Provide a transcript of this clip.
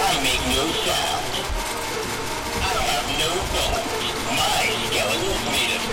I make no sound. I have no bones. My skeleton's made of